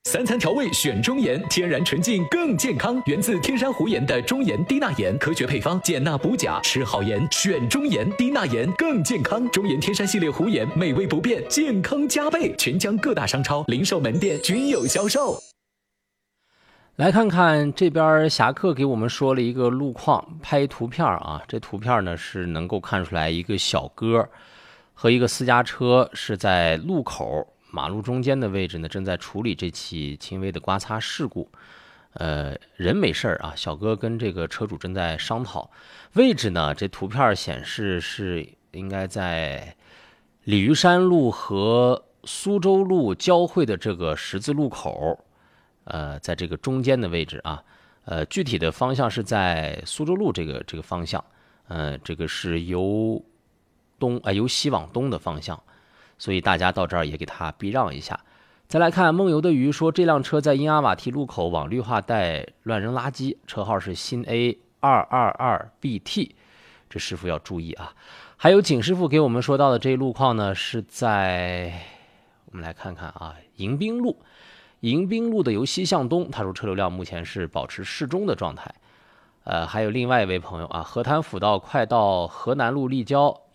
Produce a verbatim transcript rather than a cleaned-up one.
三餐调味选中盐，天然纯净更健康，源自天山湖盐的中盐低钠盐，科学配方，减钠补钾，吃好盐选中盐，低钠盐更健康。中盐天山系列湖盐，美味不变，健康加倍，全疆各大商超、零售门店均有销售。 来看看这边侠客给我们说了一个路况，拍图片啊，这图片呢是能够看出来一个小哥和一个私家车是在路口马路中间的位置呢，正在处理这起轻微的刮擦事故。呃，人没事啊，小哥跟这个车主正在商讨位置呢。这图片显示是应该在鲤鱼山路和苏州路交汇的这个十字路口。呃，在这个中间的位置啊，呃，具体的方向是在苏州路这个这个方向，呃，这个是由东啊、呃、由西往东的方向，所以大家到这儿也给他避让一下。再来看梦游的鱼说，这辆车在因阿瓦提路口往绿化带乱扔垃圾，车号是新 A 二二二 B T， 这师傅要注意啊。还有景师傅给我们说到的这一路况呢，是在我们来看看啊，迎宾路。迎宾路的由西向东，他说车流量目前是保持适中的状态。呃，还有另外一位朋友啊，河滩辅道快到河南路立交